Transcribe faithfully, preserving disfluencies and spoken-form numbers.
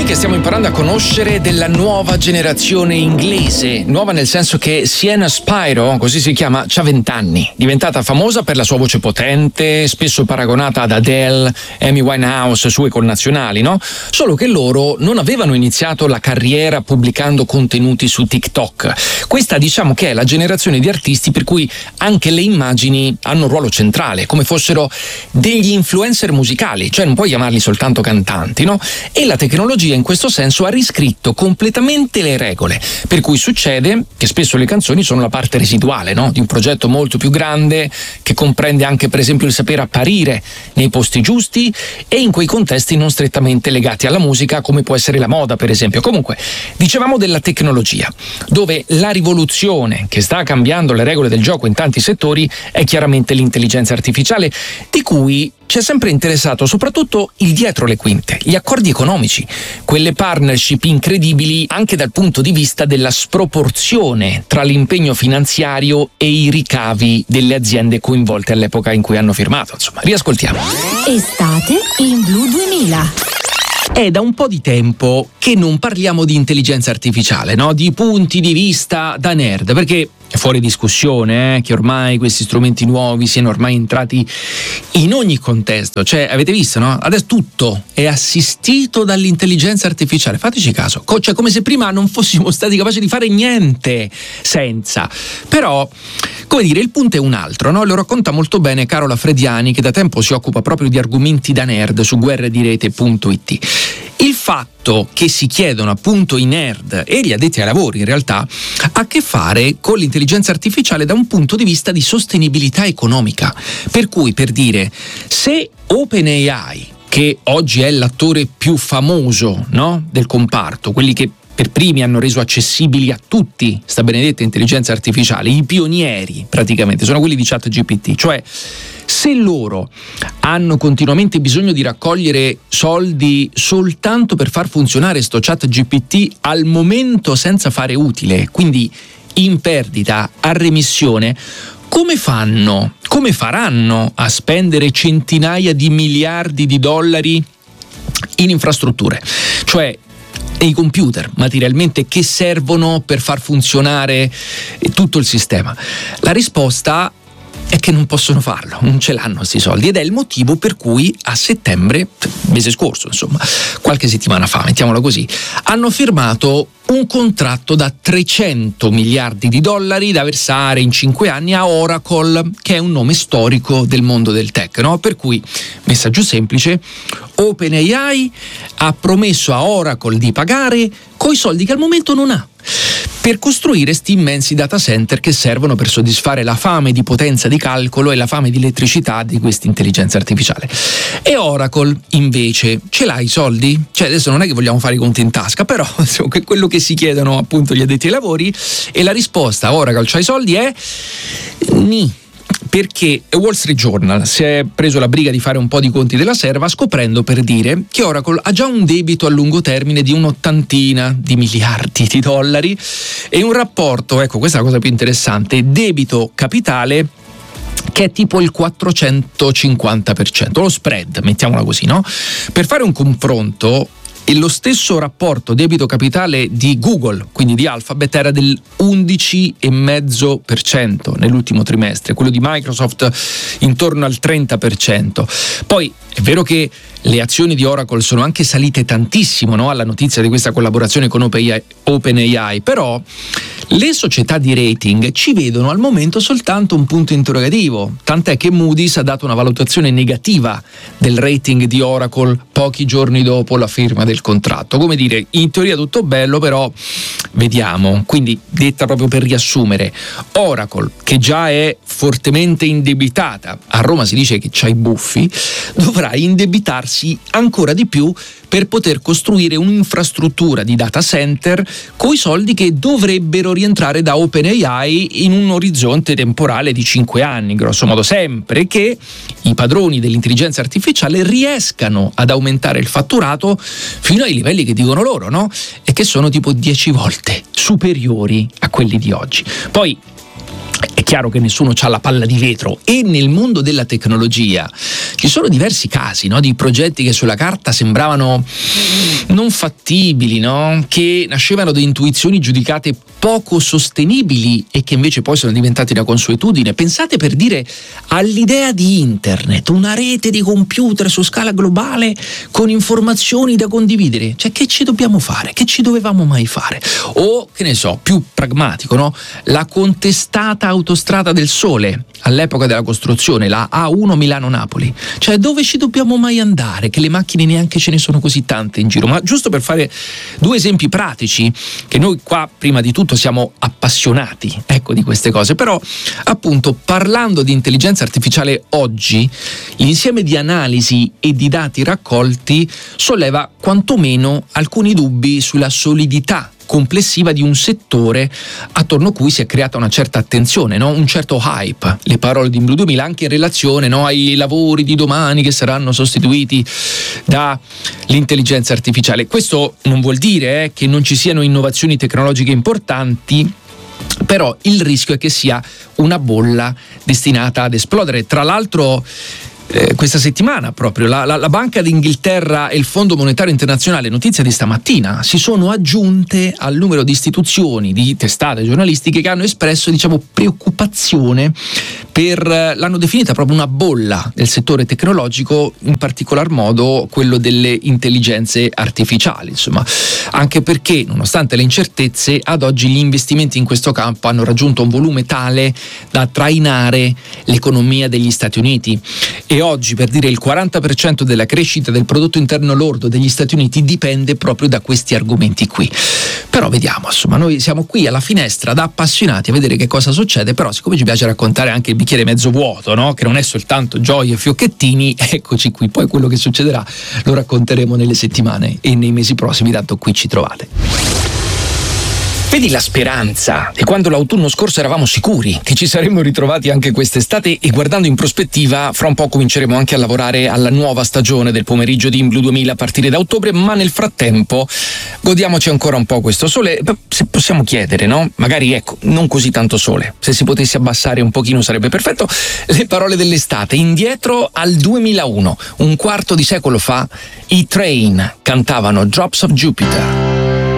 che stiamo imparando a conoscere della nuova generazione inglese, nuova nel senso che Sienna Spiro, così si chiama, c'ha vent'anni, diventata famosa per la sua voce potente, spesso paragonata ad Adele, Amy Winehouse, sue connazionali, no? Solo che loro non avevano iniziato la carriera pubblicando contenuti su TikTok. Questa diciamo che è la generazione di artisti per cui anche le immagini hanno un ruolo centrale, come fossero degli influencer musicali, cioè non puoi chiamarli soltanto cantanti, no? E la tecnologia in questo senso ha riscritto completamente le regole, per cui succede che spesso le canzoni sono la parte residuale, no? Di un progetto molto più grande che comprende anche per esempio il saper apparire nei posti giusti e in quei contesti non strettamente legati alla musica, come può essere la moda per esempio. Comunque dicevamo della tecnologia, dove la rivoluzione che sta cambiando le regole del gioco in tanti settori è chiaramente l'intelligenza artificiale, di cui ci è sempre interessato soprattutto il dietro le quinte, gli accordi economici, quelle partnership incredibili anche dal punto di vista della sproporzione tra l'impegno finanziario e i ricavi delle aziende coinvolte all'epoca in cui hanno firmato. Insomma, riascoltiamo. Estate in Blu duemila. È da un po' di tempo che non parliamo di intelligenza artificiale, no? Di punti di vista da nerd, perché è fuori discussione eh, che ormai questi strumenti nuovi siano ormai entrati in ogni contesto. Cioè, avete visto, no? Adesso tutto è assistito dall'intelligenza artificiale. Fateci caso, Co- cioè come se prima non fossimo stati capaci di fare niente senza. Però, come dire, il punto è un altro, no? Lo racconta molto bene Carola Frediani, che da tempo si occupa proprio di argomenti da nerd su guerre di rete punto it. Il fatto che si chiedono appunto i nerd e gli addetti ai lavori in realtà ha a che fare con l'intelligenza artificiale da un punto di vista di sostenibilità economica. Per cui, per dire, se OpenAI, che oggi è l'attore più famoso, no, del comparto, quelli che per primi hanno reso accessibili a tutti sta benedetta intelligenza artificiale, i pionieri praticamente, sono quelli di ChatGPT, cioè se loro hanno continuamente bisogno di raccogliere soldi soltanto per far funzionare sto ChatGPT al momento senza fare utile, quindi in perdita, a remissione, come fanno, come faranno a spendere centinaia di miliardi di dollari in infrastrutture? Cioè, e i computer materialmente che servono per far funzionare tutto il sistema? La risposta è che non possono farlo, non ce l'hanno questi soldi, ed è il motivo per cui a settembre, mese scorso insomma, qualche settimana fa, mettiamola così, hanno firmato un contratto da trecento miliardi di dollari da versare in cinque anni a Oracle, che è un nome storico del mondo del tech, no? Per cui, messaggio semplice, OpenAI ha promesso a Oracle di pagare coi soldi che al momento non ha, per costruire sti immensi data center che servono per soddisfare la fame di potenza di calcolo e la fame di elettricità di questa intelligenza artificiale. E Oracle invece ce l'ha i soldi? Cioè, adesso non è che vogliamo fare i conti in tasca, però insomma, quello che si chiedono appunto gli addetti ai lavori, e la risposta Oracle c'ha i soldi è ni. Perché Wall Street Journal si è preso la briga di fare un po' di conti della serva, scoprendo, per dire, che Oracle ha già un debito a lungo termine di un'ottantina di miliardi di dollari e un rapporto, ecco questa è la cosa più interessante, debito capitale che è tipo il quattrocentocinquanta per cento, lo spread, mettiamola così, no? Per fare un confronto, e lo stesso rapporto debito capitale di Google, quindi di Alphabet, era del undici virgola cinque per cento nell'ultimo trimestre, quello di Microsoft intorno al trenta per cento. Poi è vero che le azioni di Oracle sono anche salite tantissimo, no? Alla notizia di questa collaborazione con OpenAI, però le società di rating ci vedono al momento soltanto un punto interrogativo, tant'è che Moody's ha dato una valutazione negativa del rating di Oracle pochi giorni dopo la firma del contratto. Come dire, in teoria tutto bello, però vediamo. Quindi, detta proprio per riassumere, Oracle, che già è fortemente indebitata, a Roma si dice che c'ha i buffi, dovrà indebitarsi ancora di più per poter costruire un'infrastruttura di data center coi soldi che dovrebbero rientrare da OpenAI in un orizzonte temporale di cinque anni, grosso modo, sempre che i padroni dell'intelligenza artificiale riescano ad aumentare il fatturato fino ai livelli che dicono loro, no? E che sono tipo dieci volte superiori a quelli di oggi. Poi è chiaro chiaro che nessuno ha la palla di vetro, e nel mondo della tecnologia ci sono diversi casi, no, di progetti che sulla carta sembravano non fattibili, no, che nascevano da intuizioni giudicate poco sostenibili e che invece poi sono diventati una consuetudine. Pensate, per dire, all'idea di internet, una rete di computer su scala globale con informazioni da condividere. Cioè, che ci dobbiamo fare? Che ci dovevamo mai fare? O, che ne so, più pragmatico, no? La contestata autostrada del Sole all'epoca della costruzione, la A uno Milano-Napoli. Cioè, dove ci dobbiamo mai andare? Che le macchine neanche ce ne sono così tante in giro. Ma giusto per fare due esempi pratici, che noi qua prima di tutto siamo appassionati, ecco, di queste cose. Però, appunto, parlando di intelligenza artificiale oggi, l'insieme di analisi e di dati raccolti solleva quantomeno alcuni dubbi sulla solidità complessiva di un settore attorno a cui si è creata una certa attenzione, no? Un certo hype, le parole di Blue duemila, anche in relazione, no, ai lavori di domani che saranno sostituiti dall'intelligenza artificiale. Questo non vuol dire eh, che non ci siano innovazioni tecnologiche importanti, però il rischio è che sia una bolla destinata ad esplodere. Tra l'altro, Eh, questa settimana proprio la, la, la Banca d'Inghilterra e il Fondo Monetario Internazionale, notizia di stamattina, si sono aggiunte al numero di istituzioni, di testate giornalistiche che hanno espresso, diciamo, preoccupazione per, l'hanno definita proprio una bolla del settore tecnologico, in particolar modo quello delle intelligenze artificiali, insomma, anche perché nonostante le incertezze ad oggi gli investimenti in questo campo hanno raggiunto un volume tale da trainare l'economia degli Stati Uniti. E oggi, per dire, il quaranta per cento della crescita del prodotto interno lordo degli Stati Uniti dipende proprio da questi argomenti qui. Però vediamo, insomma, noi siamo qui alla finestra da appassionati a vedere che cosa succede, però siccome ci piace raccontare anche il bicchiere mezzo vuoto, no? Che non è soltanto gioie e fiocchettini, eccoci qui. Poi quello che succederà lo racconteremo nelle settimane e nei mesi prossimi, tanto qui ci trovate. Vedi la speranza di quando l'autunno scorso eravamo sicuri che ci saremmo ritrovati anche quest'estate, e guardando in prospettiva fra un po' cominceremo anche a lavorare alla nuova stagione del pomeriggio di Blue duemila a partire da ottobre, ma nel frattempo godiamoci ancora un po' questo sole. Se possiamo chiedere, no? Magari, ecco, non così tanto sole, se si potesse abbassare un pochino sarebbe perfetto. Le parole dell'estate, indietro al duemilauno, un quarto di secolo fa, i Train cantavano Drops of Jupiter.